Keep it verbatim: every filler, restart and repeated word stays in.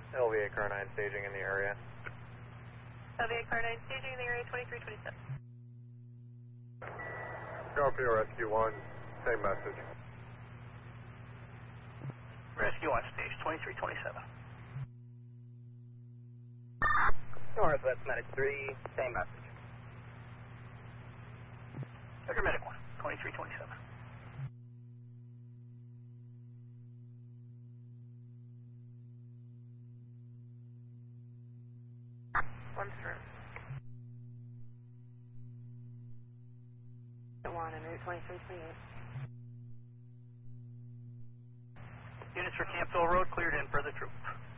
L V A Car nine staging in the area. L V A Car nine staging in the area, twenty-three twenty-seven. Scorpio Rescue one, same message. Rescue one stage, twenty-three twenty-seven. Northwest Medic three, same message. Trigger Medic one, twenty-three twenty-seven. One through. One en route twenty-three twenty-eight. Units for Campbell Road cleared in for the troop.